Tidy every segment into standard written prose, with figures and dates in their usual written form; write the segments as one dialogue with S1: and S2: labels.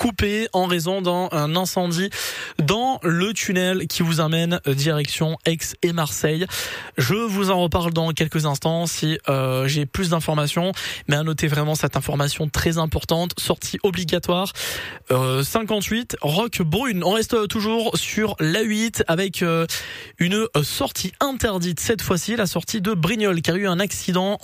S1: coupé en raison d'un incendie dans le tunnel qui vous amène direction Aix et Marseille. Je vous en reparle dans quelques instants si j'ai plus d'informations, mais à noter vraiment cette information très importante, sortie obligatoire 58 Roquebrune. On reste toujours sur l'A8 avec une sortie interdite cette fois-ci, la sortie de Brignoles, qui a eu un accident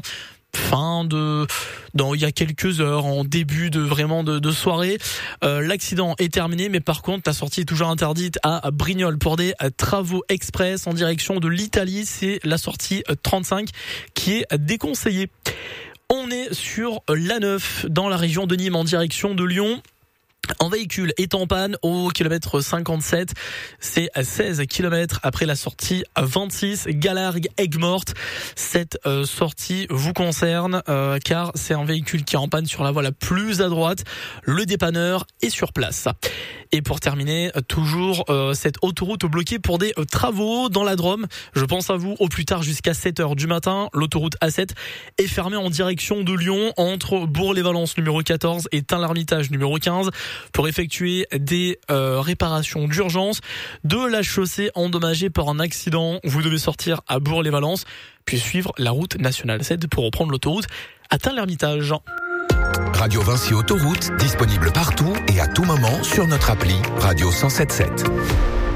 S1: il y a quelques heures, en début de soirée. L'accident est terminé, mais par contre la sortie est toujours interdite à Brignoles pour des travaux express en direction de l'Italie. C'est la sortie 35 qui est déconseillée. On est sur l'A9 dans la région de Nîmes en direction de Lyon. Un véhicule est en panne au kilomètre 57, c'est à 16 km après la sortie 26 Galargues-Aigues-Mortes. Cette sortie vous concerne car c'est un véhicule qui est en panne sur la voie la plus à droite. Le dépanneur est sur place. Et pour terminer, toujours cette autoroute bloquée pour des travaux dans la Drôme. Je pense à vous au plus tard jusqu'à 7h du matin. L'autoroute A7 est fermée en direction de Lyon entre Bourg-les-Valences numéro 14 et Tain-l'Hermitage numéro 15 pour effectuer des réparations d'urgence de la chaussée endommagée par un accident. Vous devez sortir à Bourg-les-Valences puis suivre la route nationale 7 pour reprendre l'autoroute à Tain-l'Hermitage.
S2: Radio Vinci Autoroute, disponible partout et à tout moment sur notre appli Radio 107.7.